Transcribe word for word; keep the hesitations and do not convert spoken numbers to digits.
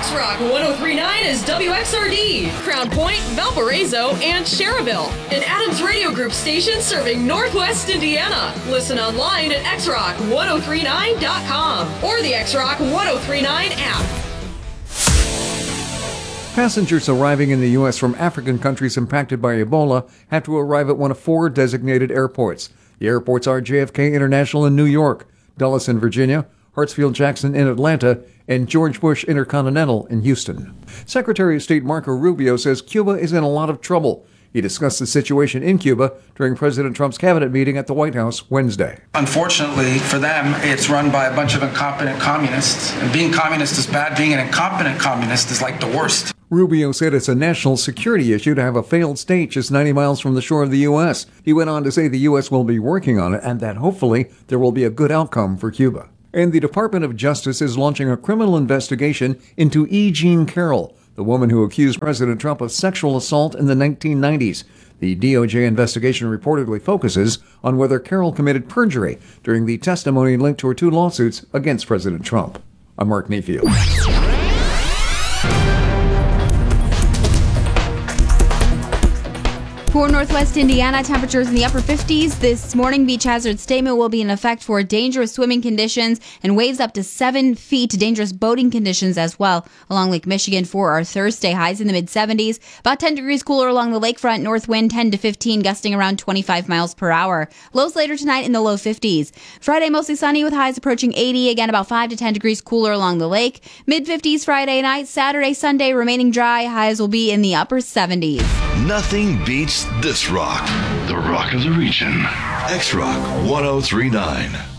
X-Rock one oh three point nine is W X R D, Crown Point, Valparaiso, and Cherryville. An Adams Radio Group station serving Northwest Indiana. Listen online at x rock ten thirty-nine dot com or the X-Rock ten thirty-nine app. Passengers arriving in the U S from African countries impacted by Ebola have to arrive at one of four designated airports. The airports are J F K International in New York, Dulles in Virginia, Hartsfield-Jackson in Atlanta, and George Bush Intercontinental in Houston. Secretary of State Marco Rubio says Cuba is in a lot of trouble. He discussed the situation in Cuba during President Trump's cabinet meeting at the White House Wednesday. Unfortunately for them, it's run by a bunch of incompetent communists. And being communist is bad. Being an incompetent communist is like the worst. Rubio said it's a national security issue to have a failed state just ninety miles from the shore of the U S. He went on to say the U S will be working on it and that hopefully there will be a good outcome for Cuba. And the Department of Justice is launching a criminal investigation into E. Jean Carroll, the woman who accused President Trump of sexual assault in the nineteen nineties. The D O J investigation reportedly focuses on whether Carroll committed perjury during the testimony linked to her two lawsuits against President Trump. I'm Mark Mayfield. For Northwest Indiana, temperatures in the upper fifties. This morning, beach hazard statement will be in effect for dangerous swimming conditions and waves up to seven feet, dangerous boating conditions as well along Lake Michigan for our Thursday. Highs in the mid seventies. About ten degrees cooler along the lakefront. North wind ten to fifteen, gusting around twenty-five miles per hour. Lows later tonight in the low fifties. Friday, mostly sunny with highs approaching eighty. Again, about five to ten degrees cooler along the lake. Mid fifties Friday night. Saturday, Sunday, remaining dry. Highs will be in the upper seventies. Nothing beats this rock. The rock of the region. X-Rock ten thirty-nine.